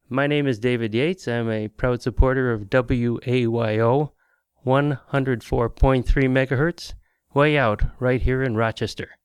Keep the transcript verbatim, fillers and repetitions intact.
My name is David Yates. I'm a proud supporter of W A Y O one oh four point three megahertz, way out right here in Rochester.